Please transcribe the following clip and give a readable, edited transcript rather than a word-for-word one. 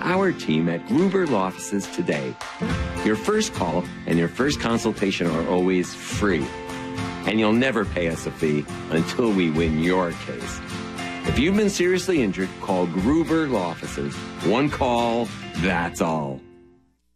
our team at Gruber Law Offices today. Your first call and your first consultation are always free. And you'll never pay us a fee until we win your case. If you've been seriously injured, call Gruber Law Offices. One call, that's all.